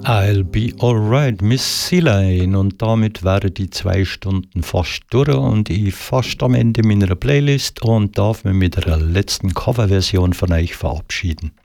I'll be alright, Miss C-Line. Und damit wären die 2 Stunden fast durch und ich fast am Ende meiner Playlist und darf mich mit einer letzten Coverversion von euch verabschieden.